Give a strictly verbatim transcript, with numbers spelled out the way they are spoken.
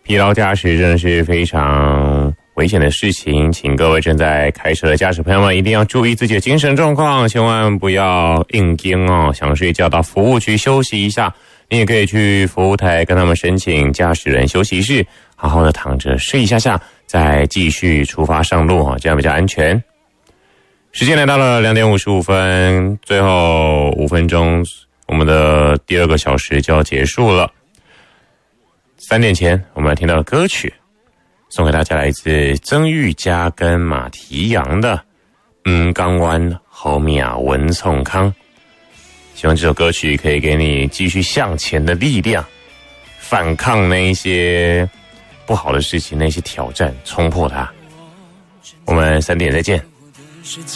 疲劳驾驶真的是非常危险的事情，请各位正在开车的驾驶朋友们一定要注意自己的精神状况，千万不要硬盯哦，想睡觉到服务区休息一下，你也可以去服务台跟他们申请驾驶人休息室，好好的躺着睡一下下，再继续出发上路哦，这样比较安全。时间来到了两点五十五分，最后五分钟，我们的第二个小时就要结束了。三点前我们来听到的歌曲，送给大家来自曾玉佳跟马蹄扬的《嗯港湾后面啊文冲康》，希望这首歌曲可以给你继续向前的力量，反抗那一些不好的事情，那些挑战，冲破它。我们三点再见。